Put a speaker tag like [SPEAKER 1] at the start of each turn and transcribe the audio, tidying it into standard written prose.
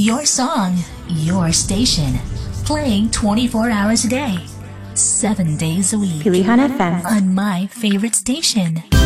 [SPEAKER 1] Your song, your station. Playing 24 hours a day, 7 days a week.
[SPEAKER 2] Pilihan FM.
[SPEAKER 1] On my favorite station.